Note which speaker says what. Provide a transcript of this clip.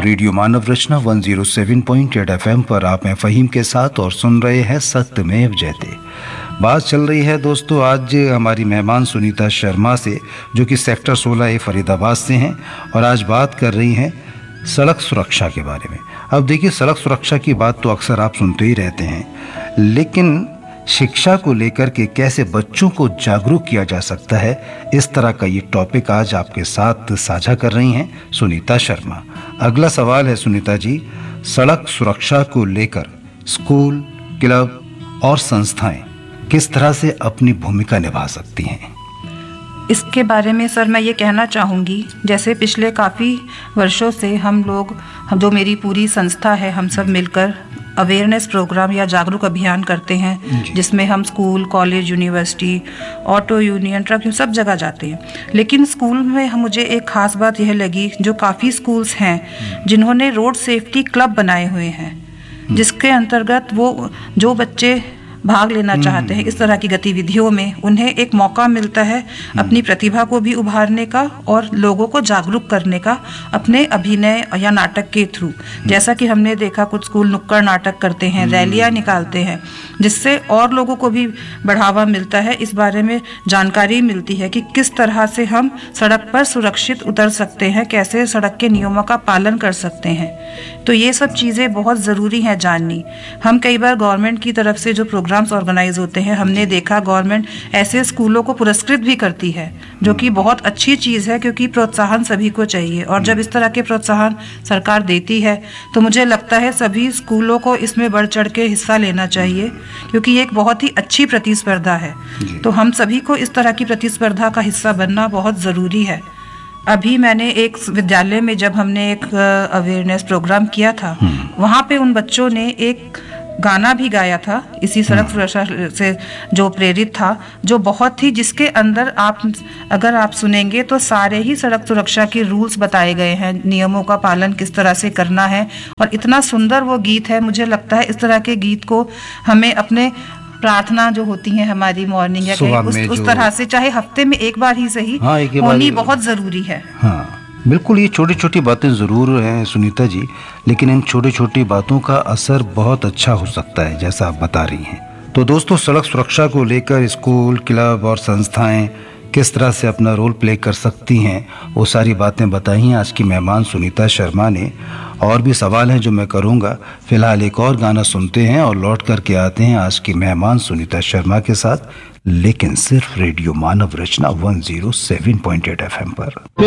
Speaker 1: Radio मानव रचना 107.8 FM पर आप हैं फ़हीम के साथ और सुन रहे हैं सत्यमेव जयते। बात चल रही है दोस्तों आज हमारी मेहमान सुनीता शर्मा से, जो कि सेक्टर 16A फरीदाबाद से हैं और आज बात कर रही हैं सड़क सुरक्षा के बारे में। अब देखिए, सड़क सुरक्षा की बात तो अक्सर आप सुनते ही रहते हैं, लेकिन शिक्षा को लेकर के कैसे बच्चों को जागरूक किया जा सकता है, इस तरह का ये टॉपिक आज आपके साथ साझा कर रही हैं सुनीता शर्मा। अगला सवाल है सुनीता जी, सड़क सुरक्षा को लेकर स्कूल, क्लब और संस्थाएं किस तरह से अपनी भूमिका निभा सकती हैं?
Speaker 2: इसके बारे में सर मैं ये कहना चाहूँगी, जैसे पिछले काफ़ी वर्षों से हम जो मेरी पूरी संस्था है, हम सब मिलकर अवेयरनेस प्रोग्राम या जागरूक अभियान करते हैं, जिसमें हम school, college, university, auto union, truck, सब जगह जाते हैं। लेकिन स्कूल में मुझे एक ख़ास बात यह लगी, जो काफ़ी स्कूल्स हैं जिन्होंने रोड सेफ्टी क्लब बनाए हुए हैं, जिसके अंतर्गत वो जो बच्चे भाग लेना चाहते हैं इस तरह की गतिविधियों में, उन्हें एक मौका मिलता है अपनी प्रतिभा को भी उभारने का और लोगों को जागरूक करने का अपने अभिनय या नाटक के थ्रू। जैसा कि हमने देखा, कुछ स्कूल नुक्कड़ नाटक करते हैं, रैलियां निकालते हैं, जिससे और लोगों को भी बढ़ावा मिलता है, इस बारे में जानकारी मिलती है कि किस तरह से हम सड़क पर सुरक्षित उतर सकते हैं, कैसे सड़क के नियमों का पालन कर सकते हैं। तो ये सब चीज़ें बहुत ज़रूरी हैं जाननी। हम कई बार गवर्नमेंट की तरफ से जो प्रोग्राम्स ऑर्गेनाइज होते हैं, हमने देखा गवर्नमेंट ऐसे स्कूलों को पुरस्कृत भी करती है, जो कि बहुत अच्छी चीज़ है, क्योंकि प्रोत्साहन सभी को चाहिए। और जब इस तरह के प्रोत्साहन सरकार देती है तो मुझे लगता है सभी स्कूलों को इसमें बढ़ चढ़ के हिस्सा लेना चाहिए, क्योंकि ये एक बहुत ही अच्छी प्रतिस्पर्धा है। तो हम सभी को इस तरह की प्रतिस्पर्धा का हिस्सा बनना बहुत ज़रूरी है। अभी मैंने एक विद्यालय में जब हमने एक अवेयरनेस प्रोग्राम किया था, वहाँ पे उन बच्चों ने एक गाना भी गाया था इसी सड़क सुरक्षा से जो प्रेरित था, जो बहुत ही, जिसके अंदर अगर आप सुनेंगे तो सारे ही सड़क सुरक्षा के रूल्स बताए गए हैं, नियमों का पालन किस तरह से करना है, और इतना सुंदर वो गीत है। मुझे लगता है इस तरह के गीत को हमें अपने प्रार्थना जो होती है हमारी मॉर्निंग या कहीं उस तरह से, चाहे हफ्ते में एक बार ही सही, होनी बहुत ज़रूरी है।
Speaker 1: हाँ बिल्कुल, ये छोटी छोटी बातें ज़रूर हैं सुनीता जी, लेकिन इन छोटी छोटी बातों का असर बहुत अच्छा हो सकता है, जैसा आप बता रही हैं। तो दोस्तों, सड़क सुरक्षा को लेकर स्कूल, क्लब और संस्थाएं किस तरह से अपना रोल प्ले कर सकती हैं, वो सारी बातें बताई हैं आज की मेहमान सुनीता शर्मा ने। और भी सवाल हैं जो मैं करूंगा। फिलहाल एक और गाना सुनते हैं और लौट करके आते हैं आज की मेहमान सुनीता शर्मा के साथ, लेकिन सिर्फ रेडियो मानव रचना 107.8 FM पर।